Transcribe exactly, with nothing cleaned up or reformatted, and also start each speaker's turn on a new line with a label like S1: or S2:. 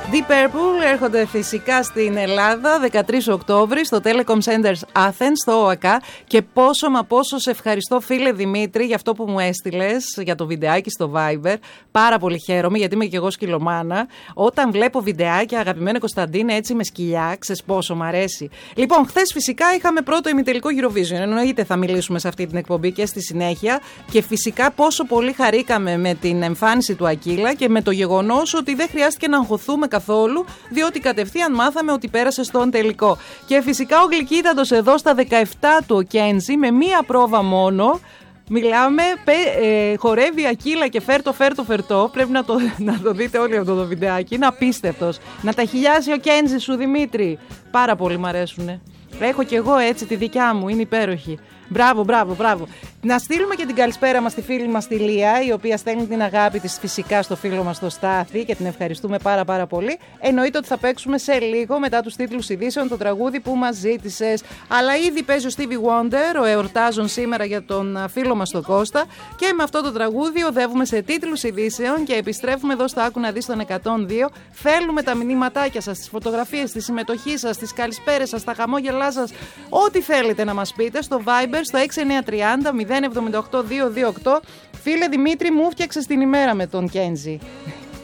S1: Deep Purple έρχονται φυσικά στην Ελλάδα δεκατρείς Οκτώβρη στο Telecom Centers Athens, στο ΟΑΚΑ. Και πόσο μα πόσο σε ευχαριστώ, φίλε Δημήτρη, για αυτό που μου έστειλες, για το βιντεάκι στο Viber. Πάρα πολύ χαίρομαι, γιατί είμαι και εγώ σκυλομάνα. Όταν βλέπω βιντεάκια, αγαπημένη Κωνσταντίνε, έτσι με σκυλιά, ξέρεις πόσο μ' αρέσει. Λοιπόν, χθες φυσικά είχαμε πρώτο ημιτελικό Eurovision. Εννοείται θα μιλήσουμε σε αυτή την εκπομπή και στη συνέχεια. Και φυσικά πόσο πολύ χαρήκαμε με την εμφάνιση του Ακύλα και με το γεγονός ότι δεν χρειάστηκε να αγχωθούμε καθόλου, διότι κατευθείαν μάθαμε ότι πέρασε στον τελικό. Και φυσικά ο γλυκύτατος εδώ στα δεκαεπτά του ο Κέντζι, με μία πρόβα μόνο. Μιλάμε, πε, ε, χορεύει Ακύλα και φέρτο, φέρτο, φερτό. Πρέπει να το, να το δείτε όλοι αυτό το βιντεάκι. Είναι απίστευτος. Να τα χιλιάσει ο Κέντζι σου, Δημήτρη. Πάρα πολύ μ' αρέσουνε. Έχω κι εγώ έτσι τη δικιά μου, είναι υπέροχη. Μπράβο, μπράβο, μπράβο. Να στείλουμε και την καλησπέρα μας στη φίλη μας τη Λία, η οποία στέλνει την αγάπη της φυσικά στο φίλο μας το Στάθη και την ευχαριστούμε πάρα πάρα πολύ. Εννοείται ότι θα παίξουμε σε λίγο μετά τους τίτλους ειδήσεων το τραγούδι που μας ζήτησες. Αλλά ήδη παίζει ο Stevie Wonder, ο εορτάζων σήμερα για τον φίλο μας τον Κώστα. Και με αυτό το τραγούδι οδεύουμε σε τίτλους ειδήσεων και επιστρέφουμε εδώ στο Άκου να δεις τον εκατόν δύο. Θέλουμε τα μηνύματάκια σας, τις φωτογραφίες, τη συμμετοχή σας, τις καλησπέρες σας, τα χαμόγελά σας, ό,τι θέλετε να μας πείτε στο Viber στο έξι εννιά τρία μηδέν επτά οκτώ δύο δύο οκτώ. Φίλε Δημήτρη, μου φτιάξες την ημέρα με τον Κέντζι.